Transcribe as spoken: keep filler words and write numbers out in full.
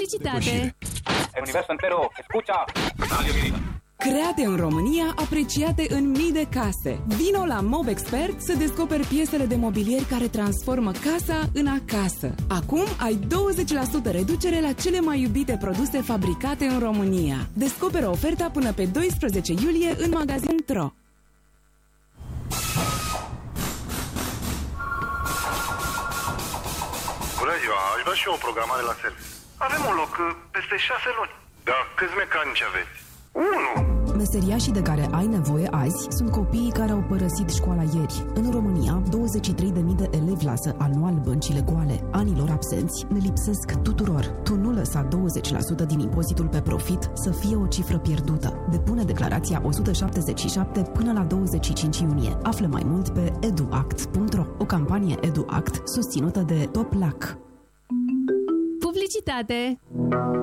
Publicitate. El universo entero escucha Radio Querida. Create în România, apreciate în mii de case. Vino la Mobexpert să descoperi piesele de mobilier care transformă casa în acasă. Acum ai douăzeci la sută reducere la cele mai iubite produse fabricate în România. Descoperă oferta până pe doisprezece iulie în magazin punct ro. Bună ziua, aș vrea și eu o programare la serviciu. Avem un loc peste șase luni. Da, câți mecanici aveți? Unu! Meseriașii de care ai nevoie azi sunt copiii care au părăsit școala ieri. În România, douăzeci și trei de mii de elevi lasă anual băncile goale. Anilor absenți ne lipsesc tuturor. Tu nu lăsa douăzeci la sută din impozitul pe profit să fie o cifră pierdută. Depune declarația o sută șaptezeci și șapte până la douăzeci și cinci iunie. Află mai mult pe eduact punct ro. O campanie EduAct susținută de Top Lac. Publicitate.